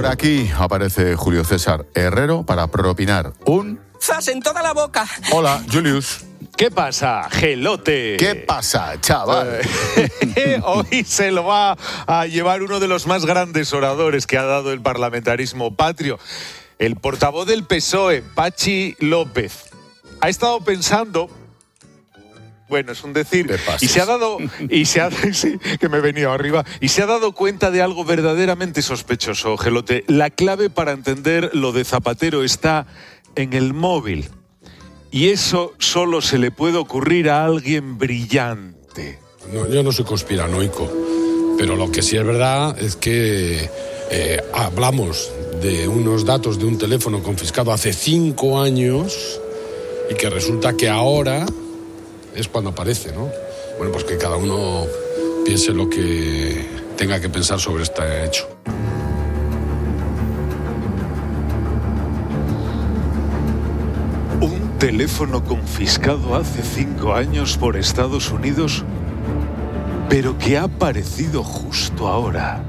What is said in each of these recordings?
aquí aparece Julio César Herrero para propinar un... ¡Zas en toda la boca! Hola, Julius. ¿Qué pasa, gelote? ¿Qué pasa, chaval? Hoy se lo va a llevar uno de los más grandes oradores que ha dado el parlamentarismo patrio, el portavoz del PSOE, Patxi López. Ha estado pensando... Bueno, es un decir, y se ha dado, sí, que me he venido arriba, y se ha dado cuenta de algo verdaderamente sospechoso, gelote. La clave para entender lo de Zapatero está en el móvil. Y eso solo se le puede ocurrir a alguien brillante. No, yo no soy conspiranoico, pero lo que sí es verdad es que hablamos de unos datos de un teléfono confiscado hace 5 años y que resulta que ahora es cuando aparece, ¿no? Bueno, pues que cada uno piense lo que tenga que pensar sobre este hecho. Un teléfono confiscado hace 5 años por Estados Unidos, pero que ha aparecido justo ahora.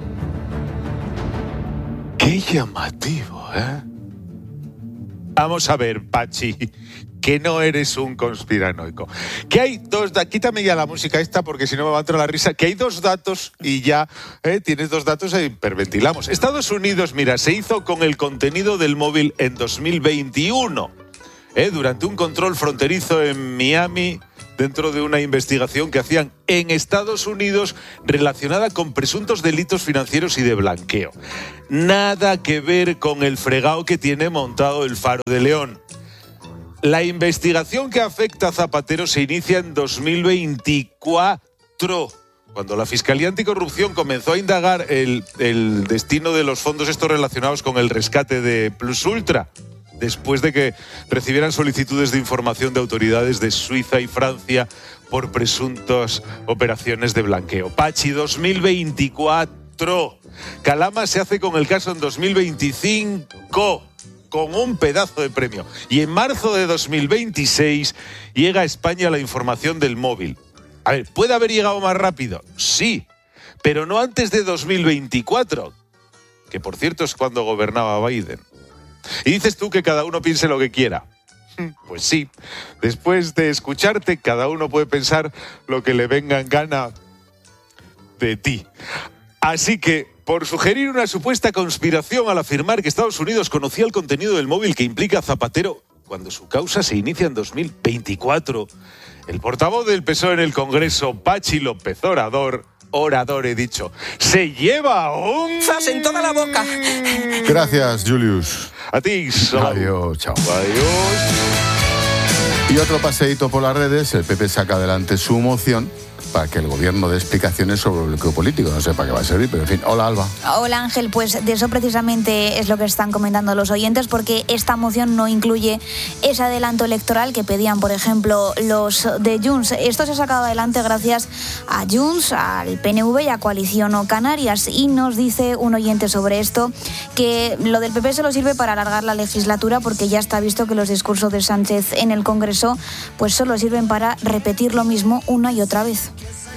¡Qué llamativo, eh! Vamos a ver, Patxi, que no eres un conspiranoico. Que hay dos... Quítame ya la música esta porque si no me va a entrar la risa. Que hay 2 datos y ya tienes 2 datos e hiperventilamos. Estados Unidos, mira, se hizo con el contenido del móvil en 2021. Durante un control fronterizo en Miami, dentro de una investigación que hacían en Estados Unidos relacionada con presuntos delitos financieros y de blanqueo. Nada que ver con el fregado que tiene montado el Faro de León. La investigación que afecta a Zapatero se inicia en 2024, cuando la Fiscalía Anticorrupción comenzó a indagar el destino de los fondos estos relacionados con el rescate de Plus Ultra, después de que recibieran solicitudes de información de autoridades de Suiza y Francia por presuntas operaciones de blanqueo. Patxi, 2024. Calama se hace con el caso en 2025, con un pedazo de premio. Y en marzo de 2026 llega a España la información del móvil. A ver, ¿puede haber llegado más rápido? Sí, pero no antes de 2024, que por cierto es cuando gobernaba Biden. Y dices tú que cada uno piense lo que quiera. Pues sí, después de escucharte, cada uno puede pensar lo que le venga en gana de ti. Así que, por sugerir una supuesta conspiración al afirmar que Estados Unidos conocía el contenido del móvil que implica a Zapatero cuando su causa se inicia en 2024, el portavoz del PSOE en el Congreso, Patxi López, orador he dicho, se lleva un... ¡Zas en toda la boca! Gracias, Julius. A ti, Adiós, chao. Adiós. Y otro paseíto por las redes, el PP saca adelante su moción para que el gobierno dé explicaciones sobre el bloqueo político. No sé para qué va a servir, pero en fin. Hola, Alba. Hola, Ángel. Pues de eso precisamente es lo que están comentando los oyentes, porque esta moción no incluye ese adelanto electoral que pedían, por ejemplo, los de Junts. Esto se ha sacado adelante gracias a Junts, al PNV y a Coalición Canarias. Y nos dice un oyente sobre esto que lo del PP solo sirve para alargar la legislatura, porque ya está visto que los discursos de Sánchez en el Congreso pues solo sirven para repetir lo mismo una y otra vez.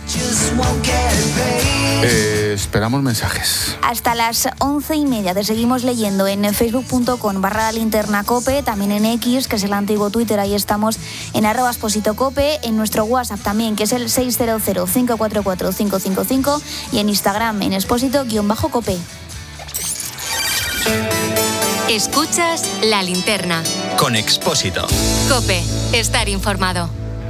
Esperamos mensajes. Hasta las 11:30 te seguimos leyendo en facebook.com/linternacope, también en X, que es el antiguo Twitter, ahí estamos en @expositocope, en nuestro WhatsApp también, que es el 600-544-555, y en Instagram en expósito_cope. Escuchas La Linterna con Expósito. Cope, estar informado.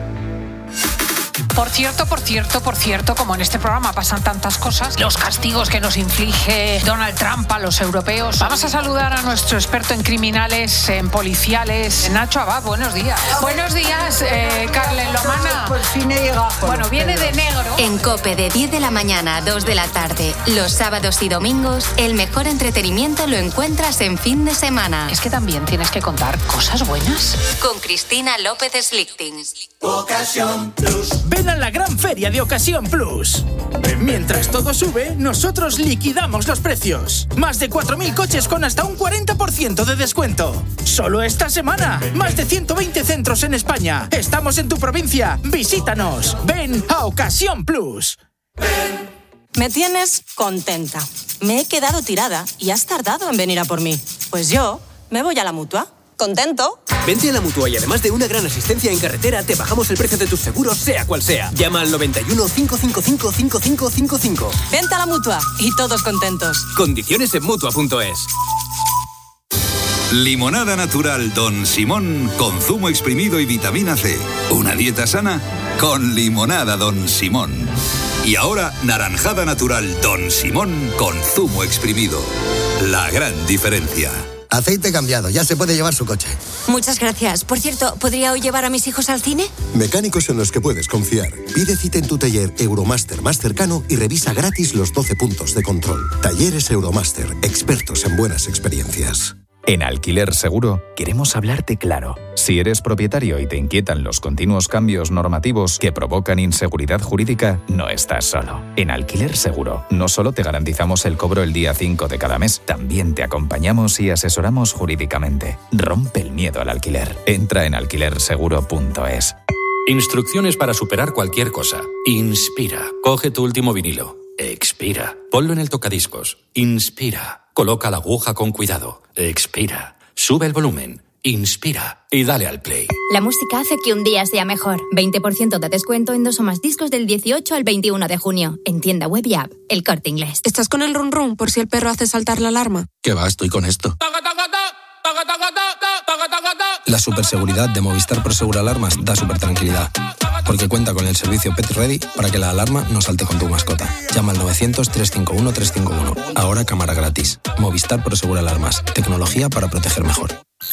Por cierto, como en este programa pasan tantas cosas, los castigos que nos inflige Donald Trump a los europeos. Vamos a saludar a nuestro experto en criminales, en policiales, Nacho Abad. Buenos días. Buenos días, Carlen Lomana. Por fin he llegado. Bueno, viene de negro. En Cope, de 10 de la mañana a 2 de la tarde, los sábados y domingos, el mejor entretenimiento lo encuentras en fin de semana. Es que también tienes que contar cosas buenas. Con Cristina López Slichting. Ocasión Plus. Ven a la gran feria de Ocasión Plus. Mientras todo sube, nosotros liquidamos los precios. Más de 4.000 coches con hasta un 40% de descuento. Solo esta semana. Más de 120 centros en España. Estamos en tu provincia. Visítanos. Ven a Ocasión Plus. Ven. Me tienes contenta. Me he quedado tirada y has tardado en venir a por mí. Pues yo me voy a la Mutua. ¿Contento? Vente a la Mutua y además de una gran asistencia en carretera, te bajamos el precio de tus seguros, sea cual sea. Llama al 91 555 5555. Vente a la Mutua y todos contentos. Condiciones en Mutua.es. Limonada natural Don Simón con zumo exprimido y vitamina C. Una dieta sana con limonada Don Simón. Y ahora, naranjada natural Don Simón con zumo exprimido. La gran diferencia. Aceite cambiado, ya se puede llevar su coche. Muchas gracias. Por cierto, ¿podría hoy llevar a mis hijos al cine? Mecánicos en los que puedes confiar. Pide cita en tu taller Euromaster más cercano y revisa gratis los 12 puntos de control. Talleres Euromaster, expertos en buenas experiencias. En Alquiler Seguro queremos hablarte claro. Si eres propietario y te inquietan los continuos cambios normativos que provocan inseguridad jurídica, no estás solo. En Alquiler Seguro no solo te garantizamos el cobro el día 5 de cada mes, también te acompañamos y asesoramos jurídicamente. Rompe el miedo al alquiler. Entra en alquilerseguro.es. Instrucciones para superar cualquier cosa. Inspira. Coge tu último vinilo. Expira. Ponlo en el tocadiscos. Inspira. Coloca la aguja con cuidado. Expira. Sube el volumen. Inspira. Y dale al play. La música hace que un día sea mejor. 20% de descuento en 2 o más discos del 18 al 21 de junio. En tienda web y app. El Corte Inglés. ¿Estás con el run run por si el perro hace saltar la alarma? ¿Qué va? Estoy con esto. La superseguridad de Movistar Prosegur Alarmas da supertranquilidad, porque cuenta con el servicio Pet Ready para que la alarma no salte con tu mascota. Llama al 900-351-351. Ahora cámara gratis. Movistar Prosegur Alarmas. Tecnología para proteger mejor.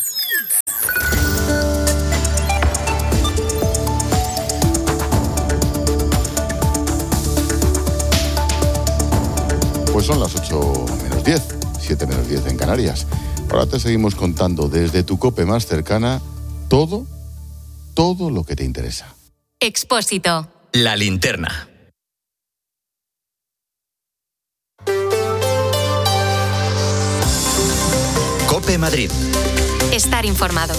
Pues son las 8 menos 10, 7 menos 10 en Canarias. Ahora te seguimos contando desde tu COPE más cercana todo lo que te interesa. Expósito. La linterna. COPE Madrid. Estar informado.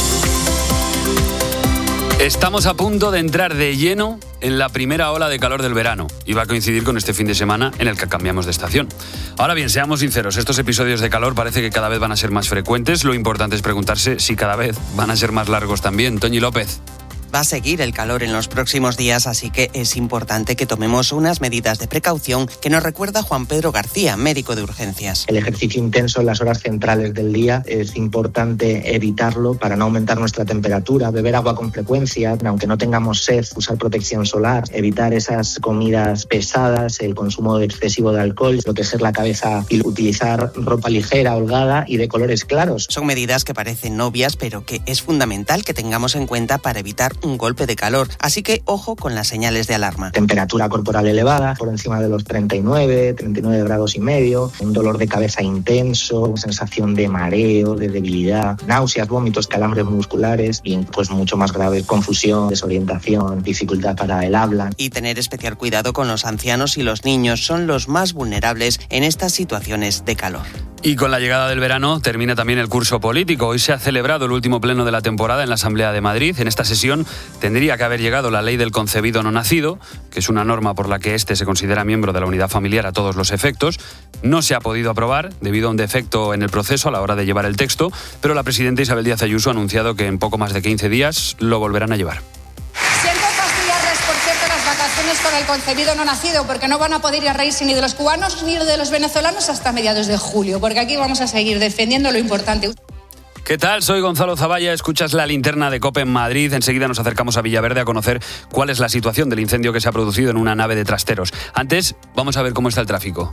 Estamos a punto de entrar de lleno en la primera ola de calor del verano y va a coincidir con este fin de semana en el que cambiamos de estación. Ahora bien, seamos sinceros, estos episodios de calor parece que cada vez van a ser más frecuentes. Lo importante es preguntarse si cada vez van a ser más largos también. Toñi López. Va a seguir el calor en los próximos días, así que es importante que tomemos unas medidas de precaución que nos recuerda Juan Pedro García, médico de urgencias. El ejercicio intenso en las horas centrales del día es importante evitarlo para no aumentar nuestra temperatura, beber agua con frecuencia, aunque no tengamos sed, usar protección solar, evitar esas comidas pesadas, el consumo excesivo de alcohol, proteger la cabeza y utilizar ropa ligera, holgada y de colores claros. Son medidas que parecen obvias, pero que es fundamental que tengamos en cuenta para evitar un golpe de calor, así que ojo con las señales de alarma. Temperatura corporal elevada, por encima de los 39 grados y medio, un dolor de cabeza intenso, sensación de mareo, de debilidad, náuseas, vómitos, calambres musculares y pues mucho más grave, confusión, desorientación, dificultad para el habla. Y tener especial cuidado con los ancianos y los niños, son los más vulnerables en estas situaciones de calor. Y con la llegada del verano termina también el curso político. Hoy se ha celebrado el último pleno de la temporada en la Asamblea de Madrid. En esta sesión tendría que haber llegado la ley del concebido no nacido, que es una norma por la que éste se considera miembro de la unidad familiar a todos los efectos. No se ha podido aprobar debido a un defecto en el proceso a la hora de llevar el texto, pero la presidenta Isabel Díaz Ayuso ha anunciado que en poco más de 15 días lo volverán a llevar. Siento fastidiarles, por cierto, las vacaciones con el concebido no nacido, porque no van a poder ir a reírse ni de los cubanos ni de los venezolanos hasta mediados de julio, porque aquí vamos a seguir defendiendo lo importante. ¿Qué tal? Soy Gonzalo Zavalla, escuchas la linterna de COPE en Madrid. Enseguida nos acercamos a Villaverde a conocer cuál es la situación del incendio que se ha producido en una nave de trasteros. Antes, vamos a ver cómo está el tráfico.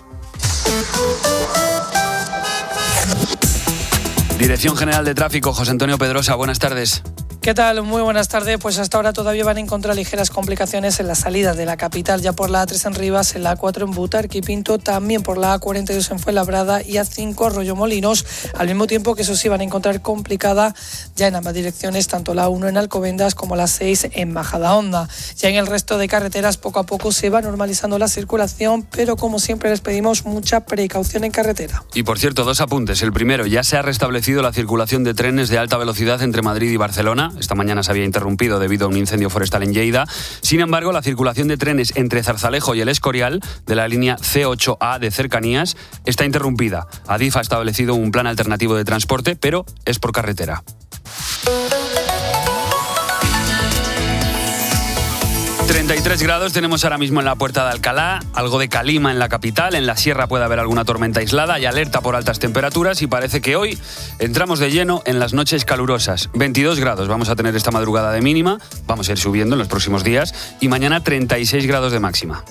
Dirección General de Tráfico, José Antonio Pedrosa, buenas tardes. ¿Qué tal? Muy buenas tardes. Pues hasta ahora todavía van a encontrar ligeras complicaciones en la salida de la capital, ya por la A3 en Rivas, en la A4 en Butarque y Pinto, también por la A42 en Fuenlabrada y A5 Arroyomolinos, al mismo tiempo que eso sí van a encontrar complicada ya en ambas direcciones, tanto la A1 en Alcobendas como la 6 en Majadahonda. Ya en el resto de carreteras poco a poco se va normalizando la circulación, pero como siempre les pedimos mucha precaución en carretera. Y por cierto, dos apuntes. El primero, ya se ha restablecido la circulación de trenes de alta velocidad entre Madrid y Barcelona. Esta mañana se había interrumpido debido a un incendio forestal en Lleida. Sin embargo, la circulación de trenes entre Zarzalejo y El Escorial, de la línea C8A de cercanías, está interrumpida. Adif ha establecido un plan alternativo de transporte, pero es por carretera. ...33 grados tenemos ahora mismo en la Puerta de Alcalá, algo de calima en la capital, en la sierra puede haber alguna tormenta aislada, hay alerta por altas temperaturas y parece que hoy entramos de lleno en las noches calurosas. 22 grados vamos a tener esta madrugada de mínima, vamos a ir subiendo en los próximos días y mañana 36 grados de máxima.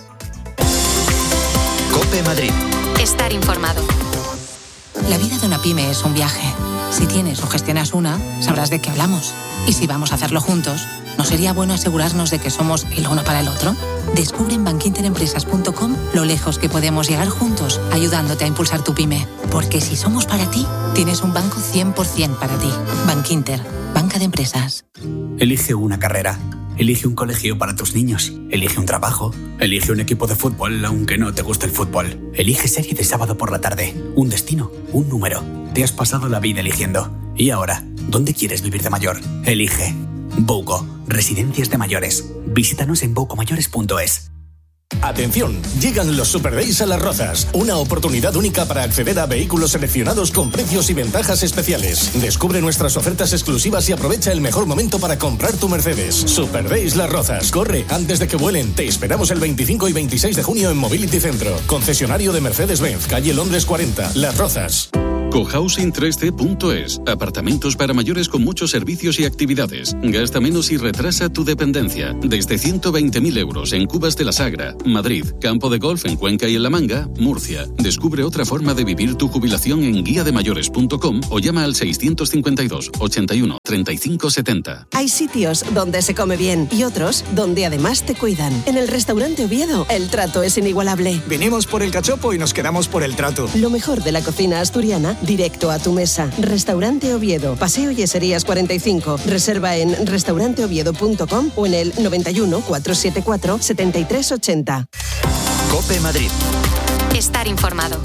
COPE Madrid. Estar informado. La vida de una pyme es un viaje. Si tienes o gestionas una, sabrás de qué hablamos. Y si vamos a hacerlo juntos, ¿no sería bueno asegurarnos de que somos el uno para el otro? Descubre en bankinterempresas.com lo lejos que podemos llegar juntos, ayudándote a impulsar tu pyme. Porque si somos para ti, tienes un banco 100% para ti. Bankinter, banca de empresas. Elige una carrera. Elige un colegio para tus niños. Elige un trabajo. Elige un equipo de fútbol, aunque no te guste el fútbol. Elige serie de sábado por la tarde. Un destino, un número. Te has pasado la vida eligiendo. ¿Y ahora? ¿Dónde quieres vivir de mayor? Elige. Bouco, residencias de mayores. Visítanos en boucomayores.es. Atención, llegan los Super Days a Las Rozas, una oportunidad única para acceder a vehículos seleccionados con precios y ventajas especiales. Descubre nuestras ofertas exclusivas y aprovecha el mejor momento para comprar tu Mercedes. Super Days Las Rozas, corre antes de que vuelen. Te esperamos el 25 y 26 de junio en Mobility Centro, concesionario de Mercedes-Benz, calle Londres 40, Las Rozas. Cohousing3D.es. Apartamentos para mayores con muchos servicios y actividades. Gasta menos y retrasa tu dependencia. Desde 120.000 euros en Cubas de la Sagra, Madrid. Campo de golf en Cuenca y en La Manga, Murcia. Descubre otra forma de vivir tu jubilación en guiademayores.com o llama al 652 81 35 70. Hay sitios donde se come bien y otros donde además te cuidan. En el restaurante Oviedo, el trato es inigualable. Venimos por el cachopo y nos quedamos por el trato. Lo mejor de la cocina asturiana, directo a tu mesa. Restaurante Oviedo, Paseo Yeserías 45. Reserva en restauranteoviedo.com o en el 91 474 7380. COPE Madrid. Estar informado.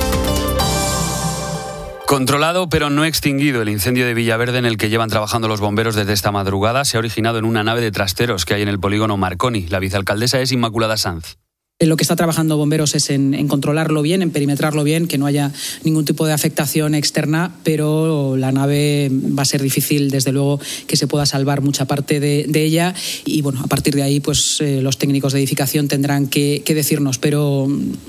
Controlado pero no extinguido, el incendio de Villaverde en el que llevan trabajando los bomberos desde esta madrugada se ha originado en una nave de trasteros que hay en el polígono Marconi. La vicealcaldesa es Inmaculada Sanz. Lo que está trabajando bomberos es en controlarlo bien, en perimetrarlo bien, que no haya ningún tipo de afectación externa, pero la nave va a ser difícil, desde luego, que se pueda salvar mucha parte de ella y, bueno, a partir de ahí, pues los técnicos de edificación tendrán que decirnos, pero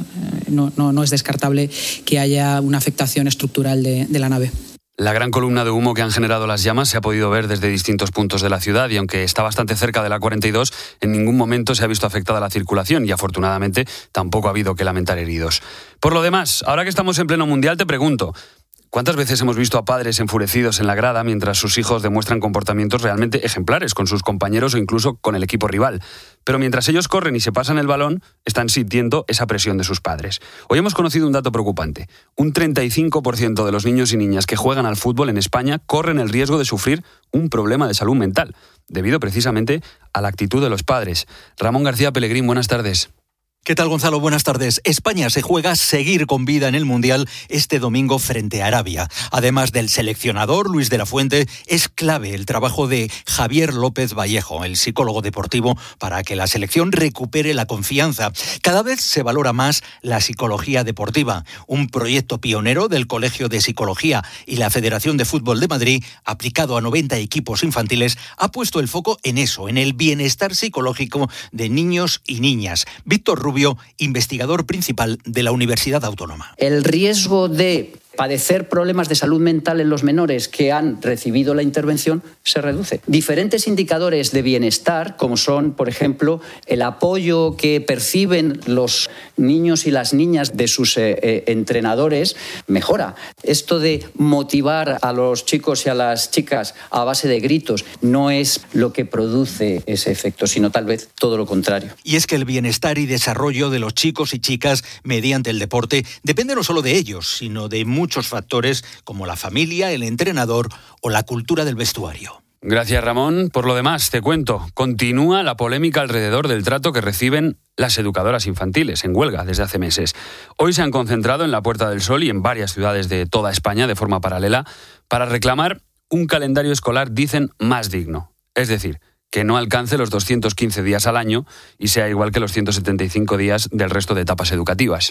no es descartable que haya una afectación estructural de la nave. La gran columna de humo que han generado las llamas se ha podido ver desde distintos puntos de la ciudad y aunque está bastante cerca de la 42, en ningún momento se ha visto afectada la circulación y afortunadamente tampoco ha habido que lamentar heridos. Por lo demás, ahora que estamos en pleno mundial te pregunto, ¿cuántas veces hemos visto a padres enfurecidos en la grada mientras sus hijos demuestran comportamientos realmente ejemplares con sus compañeros o incluso con el equipo rival? Pero mientras ellos corren y se pasan el balón, están sintiendo esa presión de sus padres. Hoy hemos conocido un dato preocupante. Un 35% de los niños y niñas que juegan al fútbol en España corren el riesgo de sufrir un problema de salud mental, debido precisamente a la actitud de los padres. Ramón García Pellegrín, buenas tardes. ¿Qué tal, Gonzalo? Buenas tardes. España se juega seguir con vida en el Mundial este domingo frente a Arabia. Además del seleccionador Luis de la Fuente, es clave el trabajo de Javier López Vallejo, el psicólogo deportivo, para que la selección recupere la confianza. Cada vez se valora más la psicología deportiva. Un proyecto pionero del Colegio de Psicología y la Federación de Fútbol de Madrid, aplicado a 90 equipos infantiles, ha puesto el foco en eso, en el bienestar psicológico de niños y niñas. Víctor Rubio, investigador principal de la Universidad Autónoma. El riesgo de padecer problemas de salud mental en los menores que han recibido la intervención se reduce. Diferentes indicadores de bienestar, como son, por ejemplo, el apoyo que perciben los niños y las niñas de sus entrenadores, mejora. Esto de motivar a los chicos y a las chicas a base de gritos no es lo que produce ese efecto, sino tal vez todo lo contrario. Y es que el bienestar y desarrollo de los chicos y chicas mediante el deporte depende no solo de ellos, sino de muchos factores como la familia, el entrenador o la cultura del vestuario. Gracias, Ramón. Por lo demás, te cuento, continúa la polémica alrededor del trato que reciben las educadoras infantiles en huelga desde hace meses. Hoy se han concentrado en la Puerta del Sol y en varias ciudades de toda España de forma paralela para reclamar un calendario escolar, dicen, más digno. Es decir, que no alcance los 215 días al año y sea igual que los 175 días del resto de etapas educativas.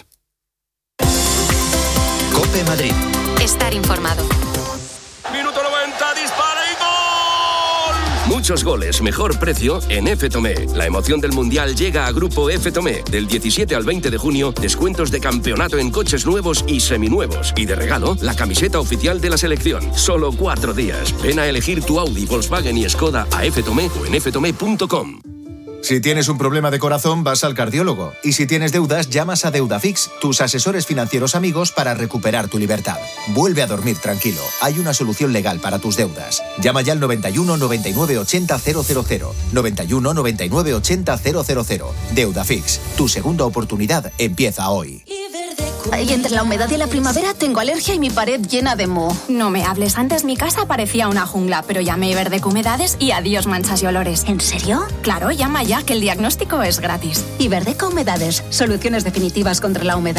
COPE Madrid. Estar informado. Minuto 90, dispara y gol. Muchos goles, mejor precio en F. Tomé. La emoción del Mundial llega a Grupo F. Tomé. Del 17 al 20 de junio, descuentos de campeonato en coches nuevos y seminuevos. Y de regalo, la camiseta oficial de la selección. Solo 4 días. Ven a elegir tu Audi, Volkswagen y Skoda a F. Tomé o en ftomé.com. Si tienes un problema de corazón, vas al cardiólogo. Y si tienes deudas, llamas a Deudafix, tus asesores financieros amigos, para recuperar tu libertad. Vuelve a dormir tranquilo. Hay una solución legal para tus deudas. Llama ya al 91 99 80 000. 91 99 80 000. Deudafix, tu segunda oportunidad empieza hoy. Y entre la humedad y la primavera tengo alergia y mi pared llena de moho. No me hables, antes mi casa parecía una jungla, pero llamé Iberdeco Humedades y adiós manchas y olores. ¿En serio? Claro, llama ya, que el diagnóstico es gratis. Iberdeco Humedades, soluciones definitivas contra la humedad.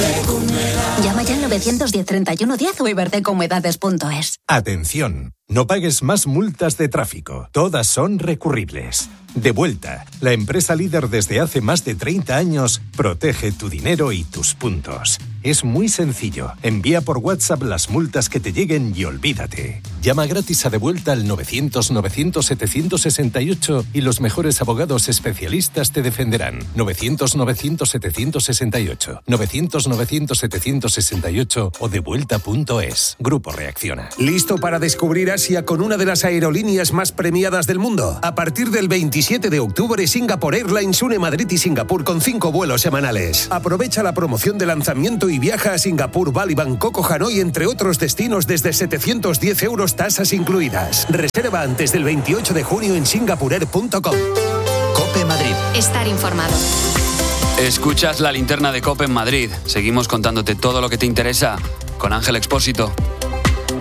Llama ya al 910 31 10 o iberdecohumedades.es. Atención, no pagues más multas de tráfico, todas son recurribles. Devuelta, la empresa líder desde hace más de 30 años, protege tu dinero y tus puntos. Es muy sencillo. Envía por WhatsApp las multas que te lleguen y olvídate. Llama gratis a Devuelta al 900-900-768 y los mejores abogados especialistas te defenderán. 900-900-768. 900-900-768 o devuelta.es. Grupo Reacciona. ¿Listo para descubrir Asia con una de las aerolíneas más premiadas del mundo? A partir del 27 de octubre, Singapore Airlines une Madrid y Singapur con 5 vuelos semanales. Aprovecha la promoción de lanzamiento y viaja a Singapur, Bali, Bangkok o Hanoi, entre otros destinos, desde 710 euros, tasas incluidas. Reserva antes del 28 de junio en singapurair.com. COPE Madrid. Estar informado. Escuchas la linterna de COPE en Madrid. Seguimos contándote todo lo que te interesa con Ángel Expósito.